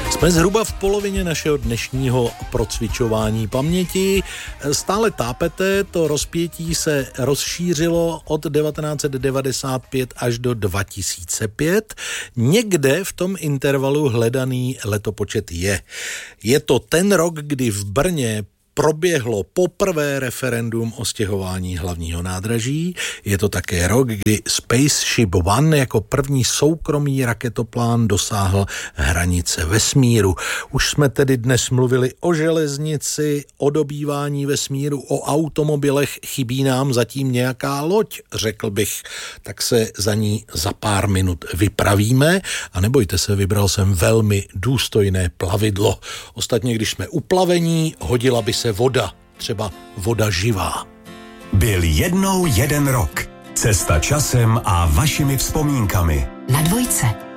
Jsme zhruba v polovině našeho dnešního procvičování paměti. Stále tápete, to rozpětí se rozšířilo od 1995 až do 2005. Někde v tom intervalu hledaný letopočet je. Je to ten rok, kdy v Brně proběhlo poprvé referendum o stěhování hlavního nádraží. Je to také rok, kdy Spaceship One jako první soukromý raketoplán dosáhl hranice vesmíru. Už jsme tedy dnes mluvili o železnici, o dobývání vesmíru, o automobilech. Chybí nám zatím nějaká loď, řekl bych. Tak se za ní za pár minut vypravíme. A nebojte se, vybral jsem velmi důstojné plavidlo. Ostatně, když jsme uplavení, hodila by se voda, třeba voda živá. Byl jednou jeden rok. Cesta časem a vašimi vzpomínkami. Na Dvojce.